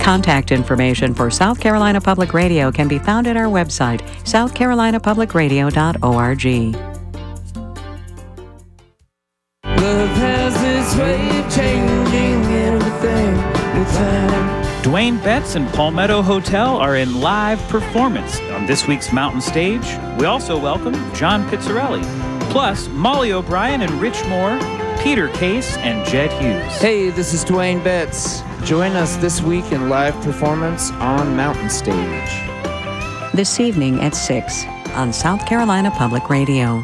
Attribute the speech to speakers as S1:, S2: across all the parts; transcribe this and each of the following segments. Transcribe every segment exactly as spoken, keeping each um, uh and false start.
S1: Contact information for South Carolina Public Radio can be found at our website, south carolina public radio dot org.
S2: Love has this way of changing everything with time.
S3: Dwayne Betts and Palmetto Hotel are in live performance on this week's Mountain Stage. We also welcome John Pizzarelli, plus Molly O'Brien and Rich Moore, Peter Case, and Jed Hughes.
S2: Hey, this is Dwayne Betts. Join us this week in live performance on Mountain Stage.
S1: This evening at six on South Carolina Public Radio.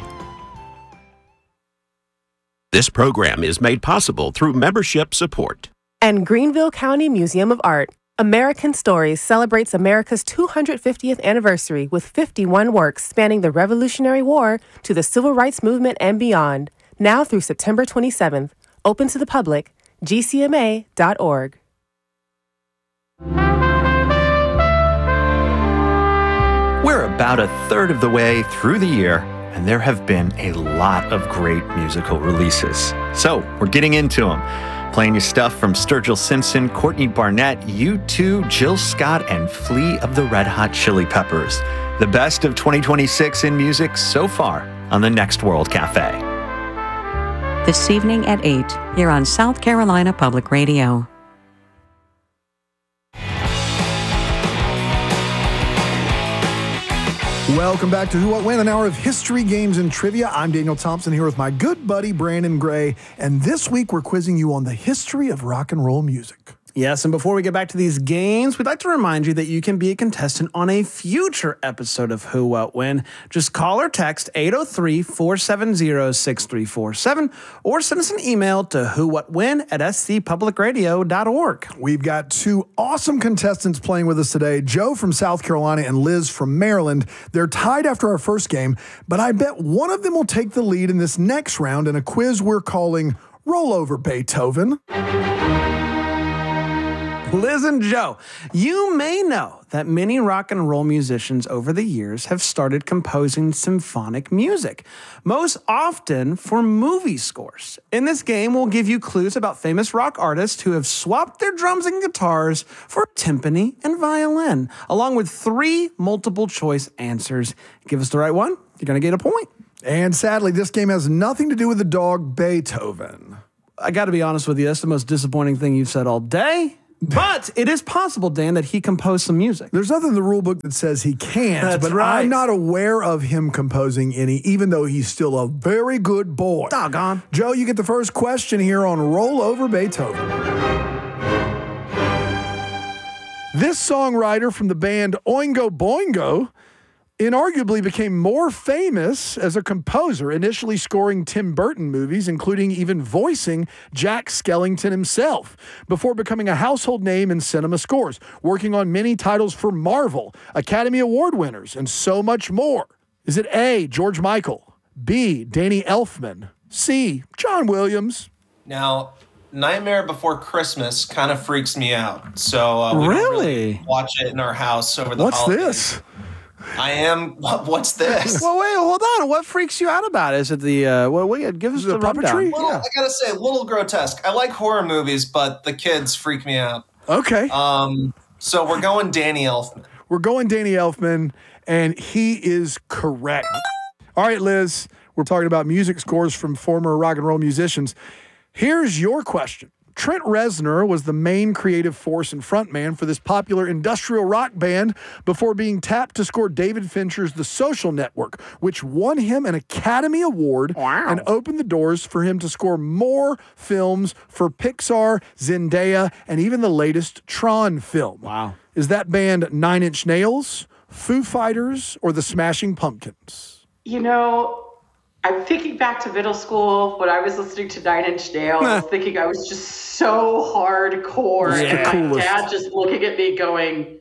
S4: This program is made possible through membership support.
S5: And Greenville County Museum of Art. American Stories celebrates America's two hundred fiftieth anniversary with fifty-one works spanning the Revolutionary War to the Civil Rights Movement and beyond. Now through September twenty-seventh. Open to the public. G C M A dot org.
S6: We're about a third of the way through the year, and there have been a lot of great musical releases. So we're getting into them. Playing you stuff from Sturgill Simpson, Courtney Barnett, U two, Jill Scott, and Flea of the Red Hot Chili Peppers. The best of twenty twenty-six in music so far on the Next World Cafe.
S1: This evening at eight here on South Carolina Public Radio.
S7: Welcome back to Who, What, When, an hour of history, games, and trivia. I'm Daniel Thompson here with my good buddy Brandon Gray, and this week we're quizzing you on the history of rock and roll music.
S8: Yes, and before we get back to these games, we'd like to remind you that you can be a contestant on a future episode of Who, What, When. Just call or text eight oh three, four seven zero, six three four seven or send us an email to who what when at s c public radio dot org.
S7: We've got two awesome contestants playing with us today, Joe from South Carolina and Liz from Maryland. They're tied after our first game, but I bet one of them will take the lead in this next round in a quiz we're calling Rollover Beethoven.
S8: Liz and Joe, you may know that many rock and roll musicians over the years have started composing symphonic music, most often for movie scores. In this game, we'll give you clues about famous rock artists who have swapped their drums and guitars for timpani and violin, along with three multiple choice answers. Give us the right one, you're going to get a point.
S7: And sadly, this game has nothing to do with the dog Beethoven.
S8: I got to be honest with you, that's the most disappointing thing you've said all day. But it is possible, Dan, that he composed some music.
S7: There's nothing in the rule book that says he can't,
S8: That's
S7: but
S8: right.
S7: I'm not aware of him composing any, even though he's still a very good boy.
S8: Doggone.
S7: Joe, you get the first question here on Rollover Beethoven. This songwriter from the band Oingo Boingo inarguably became more famous as a composer, initially scoring Tim Burton movies, including even voicing Jack Skellington himself, before becoming a household name in cinema scores, working on many titles for Marvel, Academy Award winners, and so much more. Is it A, George Michael, B, Danny Elfman, C, John Williams?
S9: Now, Nightmare Before Christmas kind of freaks me out, so uh, we
S8: really?
S9: don't really watch it in our house over the
S7: What's
S9: holidays.
S7: this?
S9: I am. What, what's this?
S8: Well, wait, hold on. What freaks you out about it? Is it the, uh, well, wait, give us
S7: The
S8: the, rundown.
S7: puppetry?
S9: Little, I gotta say, a little grotesque. I like horror movies, but the kids freak me out.
S7: Okay.
S9: Um, so we're going Danny Elfman.
S7: We're going Danny Elfman, and he is correct. All right, Liz, we're talking about music scores from former rock and roll musicians. Here's your question. Trent Reznor was the main creative force and frontman for this popular industrial rock band before being tapped to score David Fincher's The Social Network, which won him an Academy Award
S8: Wow.
S7: and opened the doors for him to score more films for Pixar, Zendaya, and even the latest Tron film.
S8: Wow.
S7: Is that band Nine Inch Nails, Foo Fighters, or the Smashing Pumpkins?
S10: You know, I'm thinking back to middle school when I was listening to Nine Inch Nails, thinking I was just so hardcore.
S7: Yeah.
S10: And my
S7: Coolest.
S10: dad just looking at me going,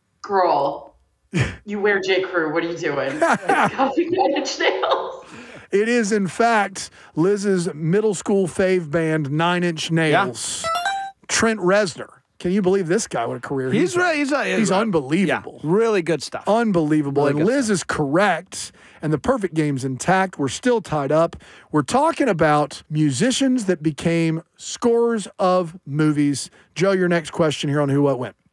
S10: girl, you wear J. Crew, what are you doing? Copying Nine Inch Nails.
S7: It is, in fact, Liz's middle school fave band, Nine Inch Nails. Trent Reznor. Can you believe this guy? What a career
S8: He's
S7: he's
S8: re- he's, uh,
S7: He's
S8: uh,
S7: unbelievable.
S8: Yeah, really good stuff.
S7: Unbelievable.
S8: Really
S7: and
S8: good
S7: Liz
S8: stuff.
S7: is correct, and the perfect game's intact. We're still tied up. We're talking about musicians that became scorers of movies. Joe, your next question here on Who, What, When.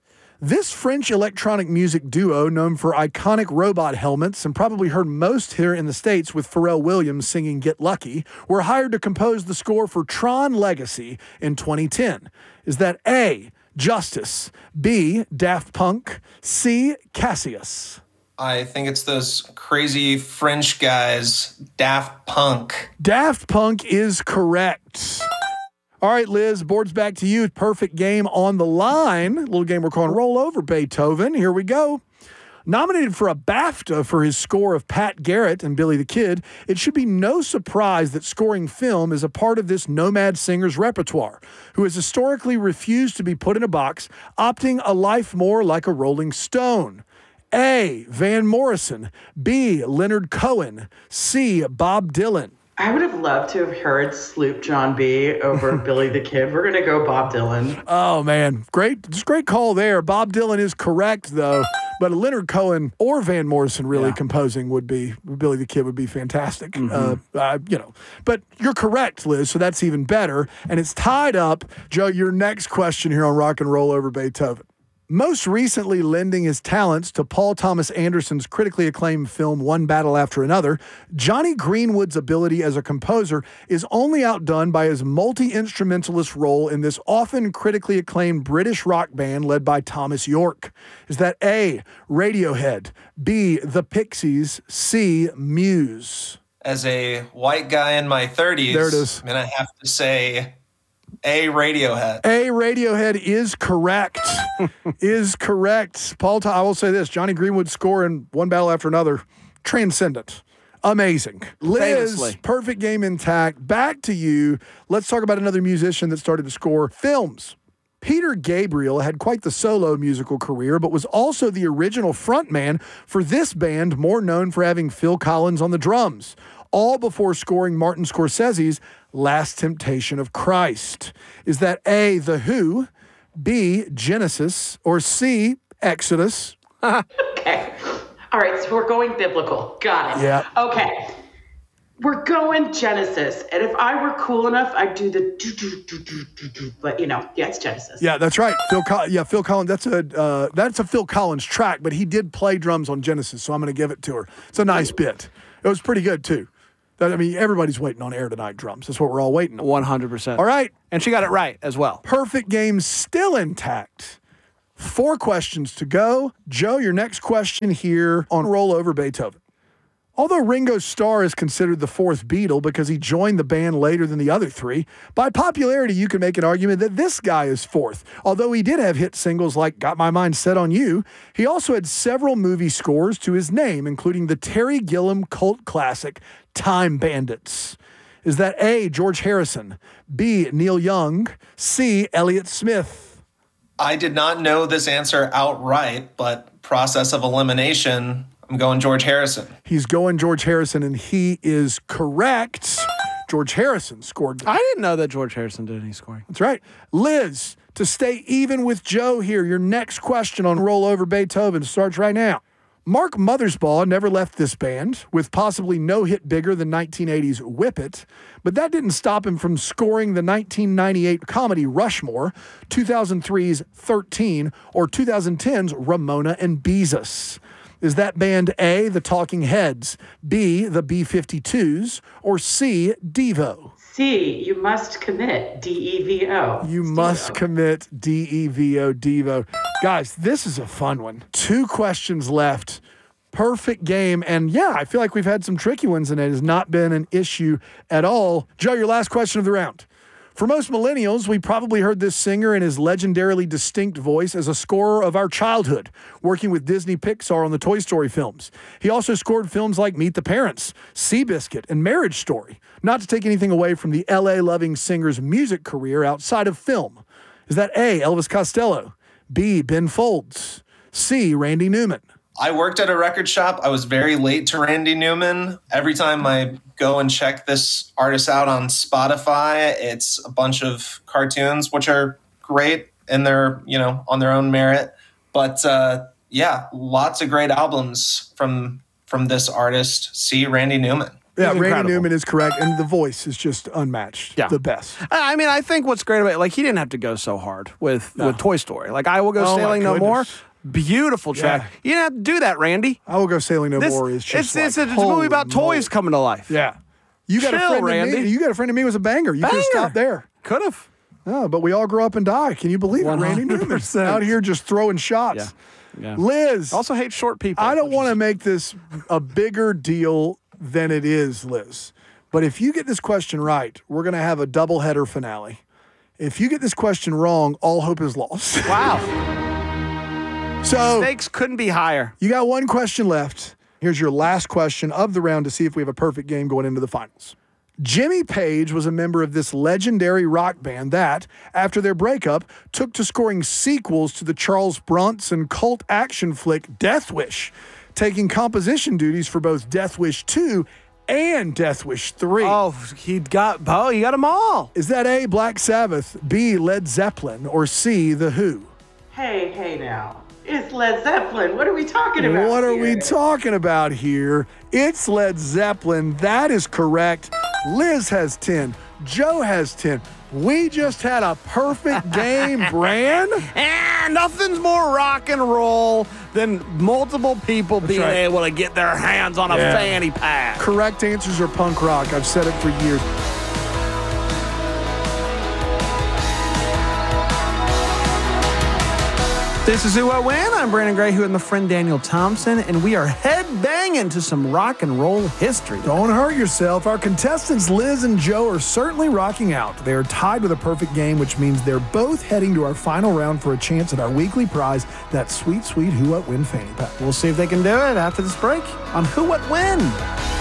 S7: This French electronic music duo, known for iconic robot helmets and probably heard most here in the States with Pharrell Williams singing Get Lucky, were hired to compose the score for Tron Legacy in twenty ten. Is that A, Justice, B, Daft Punk, C, Cassius?
S9: I think it's those crazy French guys, Daft Punk.
S7: Daft Punk is correct. All right, Liz, board's back to you. Perfect game on the line. A little game we're calling Roll Over Beethoven. Here we go. Nominated for a BAFTA for his score of Pat Garrett and Billy the Kid, it should be no surprise that scoring film is a part of this nomad singer's repertoire, who has historically refused to be put in a box, opting a life more like a Rolling Stone. A, Van Morrison. B, Leonard Cohen. C, Bob Dylan.
S10: I would have loved to have heard Sloop John B over Billy the Kid. We're going to go Bob Dylan.
S7: Oh, man. Great. Just great call there. Bob Dylan is correct, though. But Leonard Cohen or Van Morrison really yeah. composing would be, Billy the Kid would be fantastic. Mm-hmm. Uh, uh, you know, but you're correct, Liz, so that's even better. And it's tied up. Joe, your next question here on Rock and Roll Over Beethoven. Most recently lending his talents to Paul Thomas Anderson's critically acclaimed film One Battle After Another, Johnny Greenwood's ability as a composer is only outdone by his multi-instrumentalist role in this often critically acclaimed British rock band led by Thomas York. Is that A, Radiohead, B, The Pixies, C, Muse?
S9: As a white guy in my thirties,
S7: there it is.
S9: I'm going to have to say A, Radiohead.
S7: A, Radiohead is correct. is correct. Paul, I will say this, Johnny Greenwood's score in One Battle After Another, transcendent. Amazing. Liz,
S8: Famously. Perfect
S7: game intact. Back to you. Let's talk about another musician that started to score films. Peter Gabriel had quite the solo musical career, but was also the original frontman for this band, more known for having Phil Collins on the drums, all before scoring Martin Scorsese's Last Temptation of Christ. Is that A, The Who, B, Genesis, or C, Exodus?
S10: Okay. All right, so we're going biblical. Got it.
S7: Yeah.
S10: Okay. We're going Genesis. And if I were cool enough, I'd do the do do do do do do. But you know, yeah, it's Genesis.
S7: Yeah, that's right. Phil Col- yeah, Phil Collins, that's a uh, that's a Phil Collins track, but he did play drums on Genesis, so I'm going to give it to her. It's a nice bit. It was pretty good too. That, I mean, everybody's waiting on Air Tonight drums. That's what we're all waiting on.
S8: one hundred percent.
S7: All right.
S8: And she got it right as well.
S7: Perfect game still intact. Four questions to go. Joe, your next question here on Roll Over Beethoven. Although Ringo Starr is considered the fourth Beatle because he joined the band later than the other three, by popularity you can make an argument that this guy is fourth. Although he did have hit singles like Got My Mind Set on You, he also had several movie scores to his name, including the Terry Gilliam cult classic Time Bandits. Is that A, George Harrison, B, Neil Young, C, Elliott Smith?
S9: I did not know this answer outright, but process of elimination, I'm going George Harrison.
S7: He's going George Harrison, and he is correct. George Harrison scored.
S8: I didn't know that George Harrison did any scoring.
S7: That's right. Liz, to stay even with Joe here, your next question on Roll Over Beethoven starts right now. Mark Mothersbaugh never left this band, with possibly no hit bigger than nineteen eighties Whip It, but that didn't stop him from scoring the nineteen ninety-eight comedy Rushmore, two thousand three's thirteen, or two thousand ten's Ramona and Beezus. Is that band A, the Talking Heads, B, the B fifty-twos, or C, Devo?
S10: C, you must commit, D E V O.
S7: You
S10: It's
S7: must
S10: Devo.
S7: commit, D E V O, Devo. Guys, this is a fun one. Two questions left. Perfect game. And yeah, I feel like we've had some tricky ones, and it has not been an issue at all. Joe, your last question of the round. For most millennials, we probably heard this singer in his legendarily distinct voice as a scorer of our childhood, working with Disney Pixar on the Toy Story films. He also scored films like Meet the Parents, Seabiscuit, and Marriage Story, not to take anything away from the L A-loving singer's music career outside of film. Is that A, Elvis Costello, B, Ben Folds, C, Randy Newman?
S9: I worked at a record shop. I was very late to Randy Newman. Every time I go and check this artist out on Spotify, it's a bunch of cartoons, which are great and they're, you know, on their own merit. But uh, yeah, lots of great albums from from this artist, C, Randy Newman.
S7: Yeah, Randy
S8: incredible.
S7: Newman is correct, and the voice is just unmatched.
S8: Yeah.
S7: The best.
S8: I mean, I think what's great about it, like, he didn't have to go so hard with,
S7: No.
S8: with Toy Story. Like, I Will Go
S7: Oh, my
S8: Sailing No More.
S7: goodness.
S8: Beautiful track.
S7: Yeah.
S8: You didn't have to do that, Randy.
S7: I Will Go Sailing No
S8: This-
S7: More is just
S8: it's,
S7: like,
S8: it's, a, it's a
S7: holy
S8: movie about
S7: moly.
S8: toys coming to life.
S7: Yeah. You got a
S8: Chill,
S7: friend
S8: Randy.
S7: of me. You got a friend of me was a banger. You could have
S8: Banger.
S7: stopped there.
S8: Could have.
S7: Oh, but we all grow up and die. Can you believe it? Randy Newman
S8: one hundred percent.
S7: out here just throwing shots.
S8: Yeah. Yeah.
S7: Liz.
S8: Also hate short people.
S7: I don't
S8: which
S7: want to
S8: is-
S7: make this a bigger deal than it is, Liz. But if you get this question right, we're going to have a doubleheader finale. If you get this question wrong, all hope is lost.
S8: Wow.
S7: So
S8: Stakes couldn't be higher.
S7: you got one question left. Here's your last question of the round to see if we have a perfect game going into the finals. Jimmy Page was a member of this legendary rock band that, after their breakup, took to scoring sequels to the Charles Bronson cult action flick Death Wish, taking composition duties for both Death Wish two and Death Wish three.
S8: Oh, he got Bo. You got them all.
S7: Is that A, Black Sabbath, B, Led Zeppelin, or C, The Who?
S10: Hey, hey now. It's Led Zeppelin. What are we talking about?
S7: What are
S10: here?
S7: we talking about here? It's Led Zeppelin. That is correct. Liz has ten. Joe has ten. We just had a perfect game, Bran.
S8: And nothing's more rock and roll than multiple people being
S7: right.
S8: able to get their hands on a
S7: Yeah.
S8: fanny pack.
S7: Correct answers are punk rock. I've said it for years.
S8: This is Who I Win. I'm Brandon Gray, who and the friend Daniel Thompson, and we are head banging to some rock and roll history.
S7: Don't hurt yourself. Our contestants Liz and Joe are certainly rocking out. They are tied with a perfect game, which means they're both heading to our final round for a chance at our weekly prize, that sweet, sweet Who What Win fanny pack.
S8: We'll see if they can do it after this break on Who What Win.